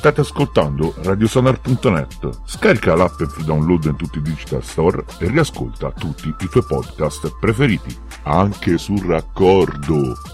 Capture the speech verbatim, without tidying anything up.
State ascoltando radiosonar punto net. Scarica l'app in free download in tutti i digital store e riascolta tutti i tuoi podcast preferiti, anche sul raccordo.